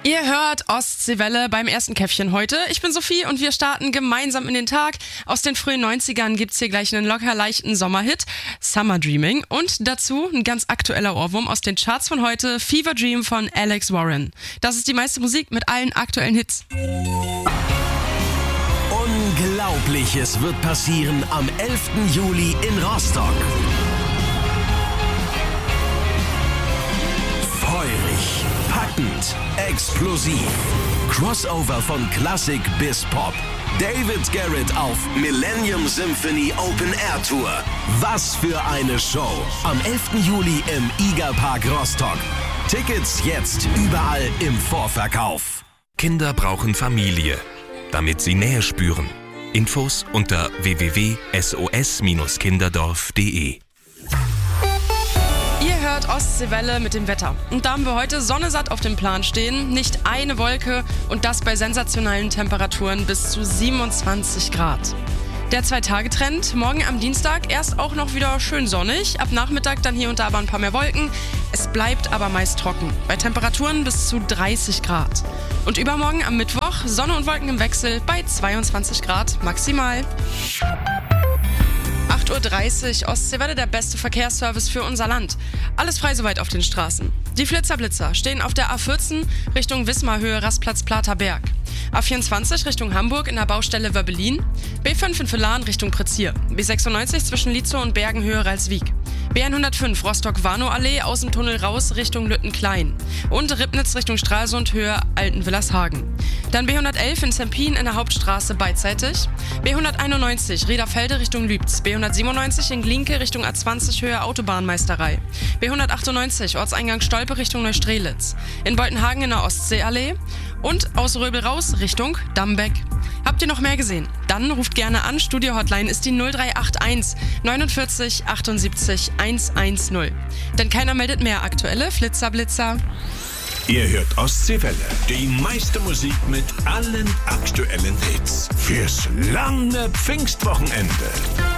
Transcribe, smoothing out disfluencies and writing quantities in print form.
Ihr hört Ostseewelle beim ersten Käffchen heute. Ich bin Sophie und wir starten gemeinsam in den Tag. Aus den frühen 90ern gibt's hier gleich einen locker leichten Sommerhit, Summer Dreaming. Und dazu ein ganz aktueller Ohrwurm aus den Charts von heute, Fever Dream von Alex Warren. Das ist die meiste Musik mit allen aktuellen Hits. Unglaubliches wird passieren am 11. Juli in Rostock. Feurig, packend, explosiv. Crossover von Klassik bis Pop. David Garrett auf Millennium Symphony Open Air Tour. Was für eine Show. Am 11. Juli im IGA Park Rostock. Tickets jetzt überall im Vorverkauf. Kinder brauchen Familie, damit sie Nähe spüren. Infos unter www.sos-kinderdorf.de. Ihr hört Ostseewelle mit dem Wetter. Und da haben wir heute Sonne satt auf dem Plan stehen, nicht eine Wolke und das bei sensationellen Temperaturen bis zu 27 Grad. Der 2-Tage-Trend, morgen am Dienstag erst auch noch wieder schön sonnig, ab Nachmittag dann hier und da aber ein paar mehr Wolken. Es bleibt aber meist trocken, bei Temperaturen bis zu 30 Grad. Und übermorgen am Mittwoch Sonne und Wolken im Wechsel bei 22 Grad maximal. 8:30 Uhr, Ostseewelle, der beste Verkehrsservice für unser Land. Alles frei soweit auf den Straßen. Die Flitzer-Blitzer stehen auf der A14 Richtung Wismarhöhe, Rastplatz Platerberg. A24 Richtung Hamburg in der Baustelle Wöbbelin. B5 in Villahn Richtung Prezier. B96 zwischen Lietzow und Bergenhöhe Ralswiek. B105 Rostock-Warnow-Allee aus dem Tunnel raus Richtung Lüttenklein. Und Ribnitz Richtung Stralsund Höhe Altenwillershagen. Dann B111 in Zempin in der Hauptstraße beidseitig. B191 Riederfelde Richtung Lübz. B197 in Glinke Richtung A20 Höhe Autobahnmeisterei. B198 Ortseingang Stolpe Richtung Neustrelitz. In Boltenhagen in der Ostseeallee. Und aus Röbel raus Richtung Dambeck. Habt ihr noch mehr gesehen? Dann ruft gerne an. Studio-Hotline ist die 0381 49 78 110. Denn keiner meldet mehr aktuelle Flitzer-Blitzer. Ihr hört Ostseewelle, die meiste Musik mit allen aktuellen Hits. Fürs lange Pfingstwochenende.